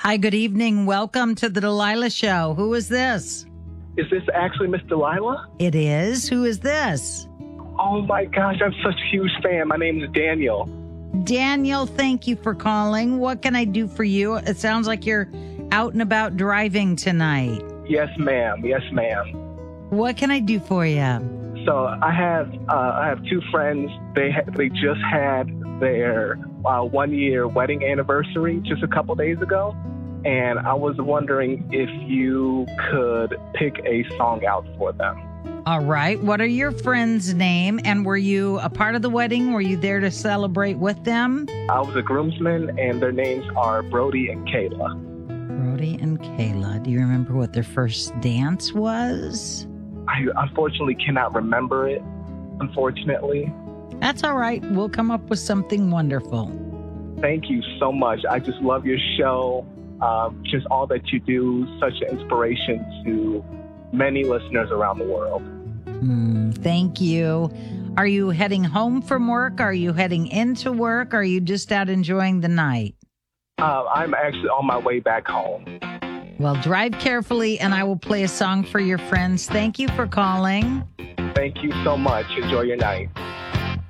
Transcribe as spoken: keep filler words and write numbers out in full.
Hi, good evening. Welcome to the Delilah Show. Who is this? Is this actually Miss Delilah? It is. Who is this? Oh my gosh, I'm such a huge fan. My name is Daniel. Daniel, thank you for calling. What can I do for you? It sounds like you're out and about driving tonight. Yes, ma'am. Yes, ma'am. What can I do for you? So I have uh, I have two friends. They ha- they just had their uh, one year wedding anniversary just a couple days ago, and I was wondering if you could pick a song out for them. All right. What are your friends' name? And were you a part of the wedding? Were you there to celebrate with them? I was a groomsman, and their names are Brody and Kayla. Brody and Kayla. Do you remember what their first dance was? I unfortunately cannot remember it, unfortunately. That's all right. We'll come up with something wonderful. Thank you so much. I just love your show. Um, just all that you do, such an inspiration to many listeners around the world. Mm, thank you. Are you heading home from work? Are you heading into work? Are you just out enjoying the night? Uh, I'm actually on my way back home. Well, drive carefully, and I will play a song for your friends. Thank you for calling. Thank you so much. Enjoy your night.